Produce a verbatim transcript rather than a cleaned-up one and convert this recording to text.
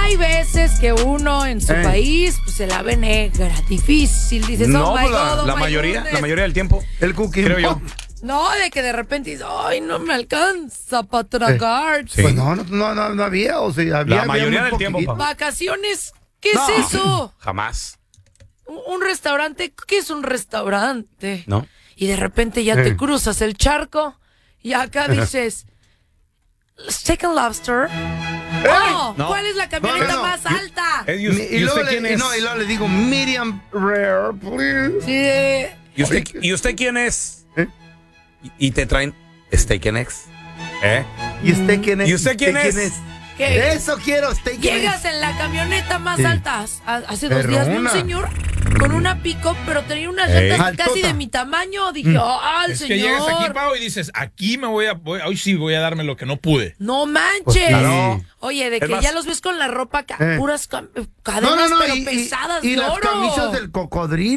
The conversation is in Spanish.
hay veces que uno en su Eh. país pues, se la ve negra, difícil. Dices, No, oh my pues la, God, oh la my mayoría, goodness. la mayoría del tiempo. El cookie. Creo yo. No, de que de repente dices, ay, no me alcanza para tragar. Sí. Pues no, no, no, no, no había, o sea, había. La había mayoría muy del tiempo, poquito. papá. Vacaciones, ¿qué No. es eso? Jamás. Un un restaurante, ¿qué es un restaurante? ¿No? Y de repente ya Eh. te cruzas el charco y acá dices, Steak and Lobster. Oh, No. ¿cuál es la camioneta No, no, más yo- alta? Eh, ¿Y, Mi- us- y, y luego usted le, quién y es? no, y luego le digo, medium rare, please. Sí. ¿Y usted, Oye, ¿Y usted quién es? ¿Eh? Y, y te traen Steak and Eggs. ¿Eh? ¿Y usted quién es? ¿Y usted quién es? ¿Qué? Eso quiero, steak. Llegas en la camioneta más Sí. alta. Ha- Hace dos Pero días vi un una. señor con una pick-up, pero tenía unas Ey. llantas casi Altota. de mi tamaño. Dije, oh, el Es señor. que llegas aquí, Pau, y dices, aquí me voy a, voy- hoy sí voy a darme lo que no pude. No manches. Pues claro. Oye, de Es que más- ya los ves con la ropa, ca- Eh. puras cam- No, cadenas, no, no, pero y, y- pesadas y de las oro. camisas del cocodrilo.